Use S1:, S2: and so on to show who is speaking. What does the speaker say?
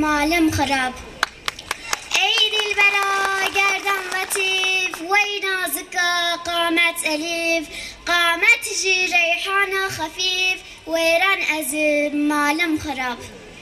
S1: مالم خراب. ای دلبرا گردن لطیف وی نازک قامت الیف، قامت جی ریحان خفیف ویران از مالم خراب.